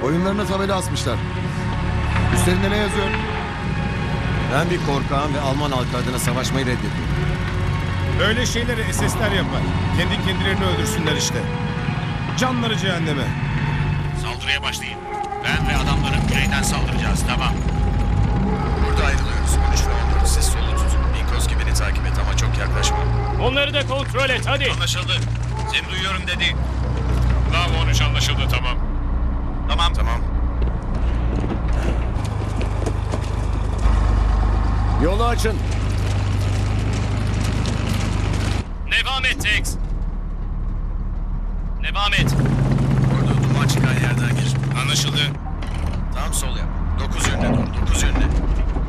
Oyunlarına tabela asmışlar. Üstlerinde ne yazıyor? Ben bir korkağım ve Alman halkı adına savaşmayı reddediyorum. Öyle şeyleri SS'ler yapar. Kendi kendilerini öldürsünler işte. Canları cehenneme. Saldırıya başlayın. Ben ve adamlarım güneyden saldıracağız, tamam. Burada ayrılıyoruz. 13 ve 14. Siz solu tutun. Minkoski beni takip et ama çok yaklaşma. Onları da kontrol et, hadi. Anlaşıldı. Seni duyuyorum dedi. Bravo 13 anlaşıldı, tamam. Tamam. Tamam. Yolu açın. Devam et Tex. Devam et. Orada duman çıkan yerden gir. Anlaşıldı. Tam sol yap. 9 yönüne doğru. 9 yönüne.